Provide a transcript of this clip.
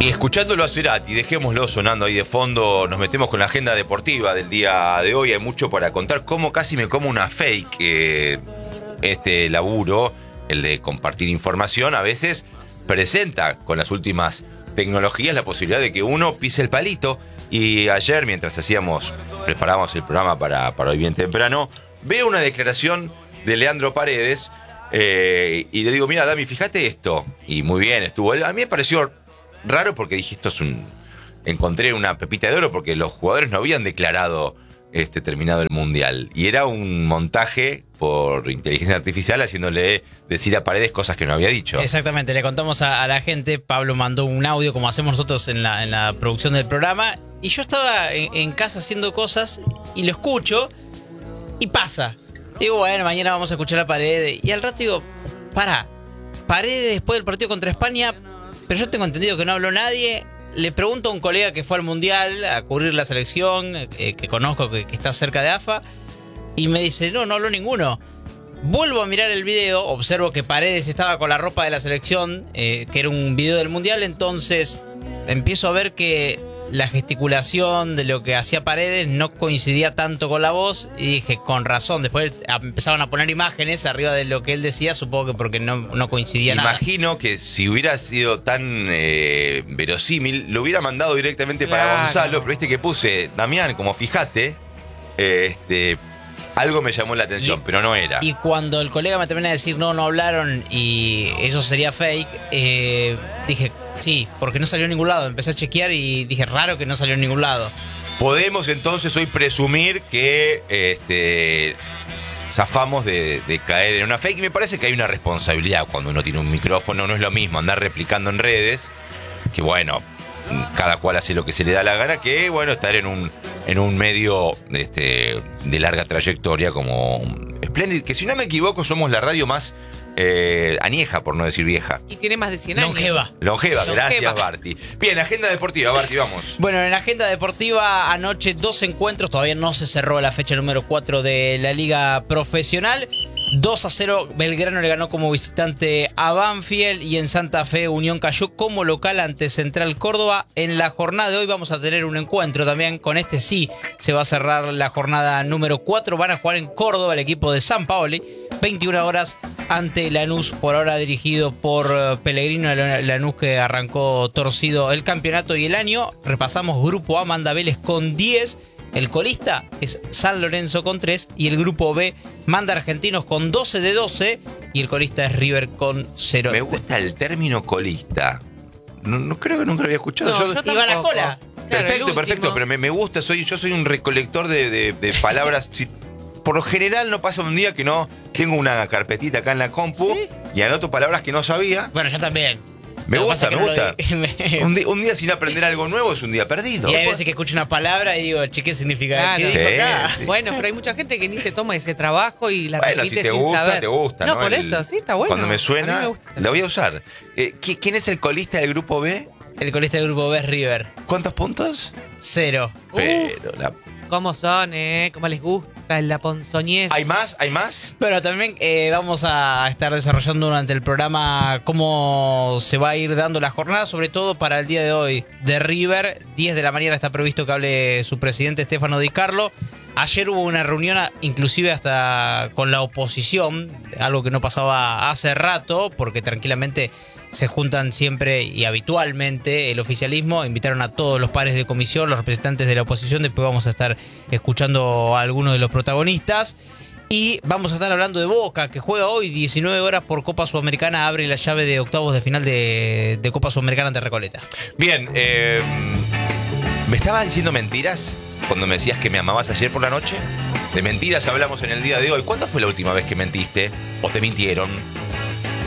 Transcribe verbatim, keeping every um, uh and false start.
Y escuchándolo a Cerati, dejémoslo sonando ahí de fondo, nos metemos con la agenda deportiva del día de hoy. Hay mucho para contar, cómo casi me como una fake eh, este laburo, el de compartir información, a veces presenta con las últimas tecnologías la posibilidad de que uno pise el palito. Y ayer, mientras hacíamos, preparábamos el programa para, para hoy bien temprano, veo una declaración de Leandro Paredes eh, y le digo, mira, Dami, fíjate esto. Y muy bien, estuvo. A mí me pareció raro porque dije, esto es un... Encontré una pepita de oro porque los jugadores no habían declarado este terminado el Mundial. Y era un montaje por inteligencia artificial haciéndole decir a Paredes cosas que no había dicho. Exactamente, le contamos a, a la gente, Pablo mandó un audio como hacemos nosotros en la, en la producción del programa, y yo estaba en, en casa haciendo cosas y lo escucho y pasa. Digo, bueno, mañana vamos a escuchar a Paredes. Y al rato digo, pará, Paredes después del partido contra España, pero yo tengo entendido que no habló nadie. Le pregunto a un colega que fue al Mundial a cubrir la selección, eh, que conozco, que, que está cerca de A F A, y me dice, no, no habló ninguno. Vuelvo a mirar el video, observo que Paredes estaba con la ropa de la selección, eh, que era un video del Mundial, entonces empiezo a ver que la gesticulación de lo que hacía Paredes no coincidía tanto con la voz, y dije, con razón. Después empezaban a poner imágenes arriba de lo que él decía, supongo que porque no, no coincidía nada. Imagino que si hubiera sido tan eh, verosímil, lo hubiera mandado directamente para Claro. Gonzalo, pero viste que puse, Damián, como fíjate, eh, este, algo me llamó la atención, Y- pero no era. Y cuando el colega me termina de decir, no, no hablaron y eso sería fake, eh, dije, sí, porque no salió en ningún lado. Empecé a chequear y dije, raro que no salió en ningún lado. Podemos entonces hoy presumir que este, zafamos de, de caer en una fake. Y me parece que hay una responsabilidad cuando uno tiene un micrófono. No es lo mismo andar replicando en redes, que bueno, cada cual hace lo que se le da la gana, que bueno, estar en un, en un medio este, de larga trayectoria como Splendid, que si no me equivoco somos la radio más eh, añeja, por no decir vieja. Y tiene más de cien años. Longeva. Longeva, Longeva. gracias Barty. Bien, agenda deportiva, Barty, vamos. Bueno, en la agenda deportiva anoche dos encuentros, todavía no se cerró la fecha número cuatro de la Liga Profesional. dos a cero Belgrano le ganó como visitante a Banfield, y en Santa Fe Unión cayó como local ante Central Córdoba. En la jornada de hoy vamos a tener un encuentro también, con este sí se va a cerrar la jornada número cuatro. Van a jugar en Córdoba el equipo de San Paoli, veintiuna horas ante Lanús, por ahora dirigido por eh, Pellegrino, Lanús que arrancó torcido el campeonato y el año. Repasamos grupo A, manda Vélez con diez. El colista es San Lorenzo con tres. Y el grupo B manda Argentinos con doce de doce. Y el colista es River con cero. Me gusta el término colista. No, no creo que nunca lo había escuchado. No, Yo- yo Iba a la tampoco. cola. Claro, el perfecto, último. perfecto, pero me, me gusta. Soy, yo soy un recolector de, de- de palabras. Si- por lo general no pasa un día que no tengo una carpetita acá en la compu y anoto palabras que no sabía. Bueno, yo también. Me Lo que gusta, pasa me es que no gusta. lo di- me- Un, di- un día sin aprender algo nuevo es un día perdido. Y hay veces que escucho una palabra y digo, che, ¿qué significa? Claro. ¿Qué Sí, dijo acá? sí. Bueno, pero hay mucha gente que ni se toma ese trabajo y la Bueno, repite si te sin gusta, saber. te gusta. No, ¿no? por El- eso, sí, está bueno. Cuando me A suena, mí me gusta. la voy a usar. Eh, ¿qui- ¿Quién es el colista del grupo B? El colista del grupo B es River. ¿Cuántos puntos? Cero. Pero la- ¿Cómo son, eh? ¿Cómo les gusta la ponzoñez? ¿Hay más? ¿Hay más? Pero también eh, vamos a estar desarrollando durante el programa cómo se va a ir dando la jornada, sobre todo para el día de hoy de River. diez de la mañana está previsto que hable su presidente Stefano Di Carlo. Ayer hubo una reunión, a- inclusive hasta con la oposición, algo que no pasaba hace rato, porque tranquilamente se juntan siempre y habitualmente el oficialismo. Invitaron a todos los pares de comisión, los representantes de la oposición. Después vamos a estar escuchando a algunos de los protagonistas. Y vamos a estar hablando de Boca, que juega hoy diecinueve horas por Copa Sudamericana. Abre la llave de octavos de final de, de Copa Sudamericana ante Recoleta. Bien, eh, ¿me estabas diciendo mentiras cuando me decías que me amabas ayer por la noche? De mentiras hablamos en el día de hoy. ¿Cuándo fue la última vez que mentiste? ¿O te mintieron?